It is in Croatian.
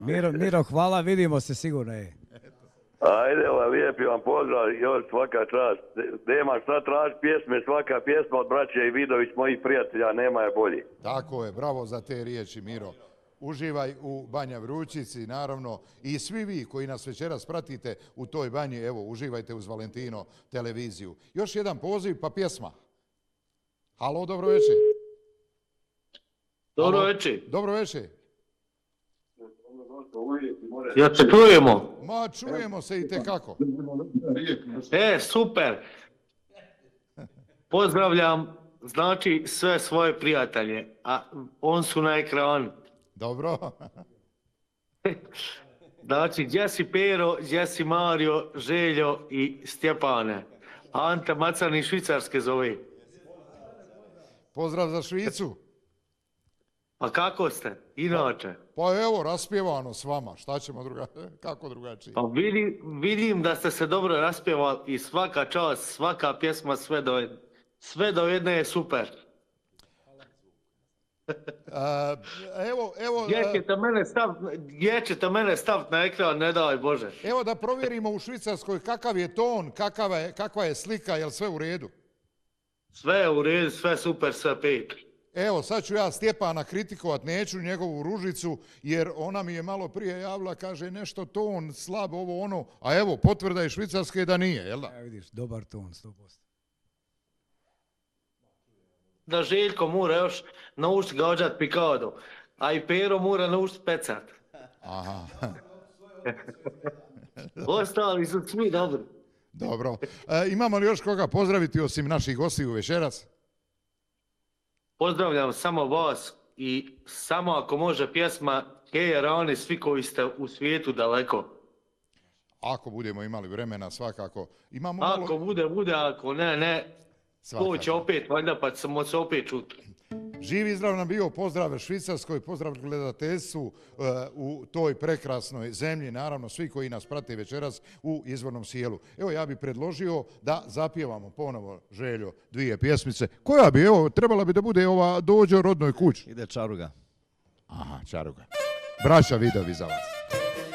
Miro, hvala, vidimo se sigurno. Ajde, lijepi vam pozdrav, još svaka čast. Nema šta traži pjesme, svaka pjesma od braće i Vidović, mojih prijatelja, nema je bolji. Tako je, bravo za te riječi, Miro. Uživaj u Banja Vrućici, naravno, i svi vi koji nas večeras pratite u toj banji, evo, uživajte uz Valentino televiziju. Još jedan poziv, pa pjesma. Halo, dobro večer. Dobro večer. Dobro večer. Ja se čujemo. Ma, čujemo se i tekako. Super. Pozdravljam, znači, sve svoje prijatelje, a on su na ekranu. Dobro. Znači, gdje si Pero, gdje si Mario, Željo i Stjepane. Ante Macani Švicarske zove. Pozdrav za Švicu. Pa kako ste, inače? Pa evo, raspjevano s vama. Šta ćemo kako drugačije? Pa vidim da ste se dobro raspjevali i svaka čast, svaka pjesma sve do jedne je super. Evo, gdje ćete mene staviti na ekran, ne daj Bože. Evo da provjerimo u Švicarskoj kakav je ton, kakva je slika, je li sve u redu? Sve je u redu, sve super, sve pet. Evo, sad ću ja Stjepana kritikovat, neću njegovu Ružicu, jer ona mi je malo prije javila, kaže nešto ton, slab, ovo ono, a evo, potvrda je Švicarske da nije, jel da? Ja vidiš, dobar ton, 100%. Da Željko mora još naučiti gađat pikado, a i Pero mora naučiti pecat. Aha. Ostali su svi dobri. Dobro. Imamo li još koga pozdraviti osim naših gostiju večeras? Pozdravljam samo vas i samo ako može pjesma Keje Rane, svi koji ste u svijetu daleko. Ako budemo imali vremena, svakako. Ako bude, ako ne. To će opet, valjda pa ćemo se opet čuti. Živ i zdrav nam bio, pozdrav Švicarskoj, pozdrav gledateljstvu u toj prekrasnoj zemlji, naravno svi koji nas prate večeras u Izvornom sjelu. Evo ja bih predložio da zapjevamo ponovo, Željo, dvije pjesmice. Koja bi, evo, trebala bi da bude ova Dođo rodnoj kući. Ide Čaruga. Aha, Čaruga. Braća Vidovi za vas.